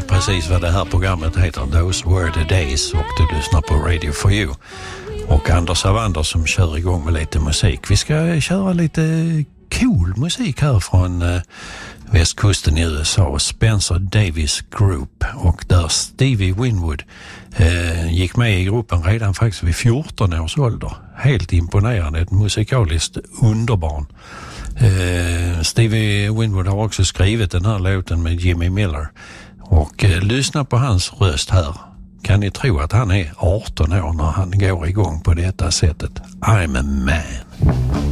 precis vad det här programmet heter. Those were the days, och du lyssnar på Radio for You. Och Anders Avander som kör igång med lite musik. Vi ska köra lite cool musik här från västkusten i USA. Spencer Davis Group, och där Stevie Winwood gick med i gruppen redan faktiskt vid 14 års ålder. Helt imponerande, ett musikaliskt underbarn. Stevie Winwood har också skrivit den här låten med Jimmy Miller, och lyssna på hans röst här. Kan ni tro att han är 18 år när han går igång på detta sättet? I'm a man.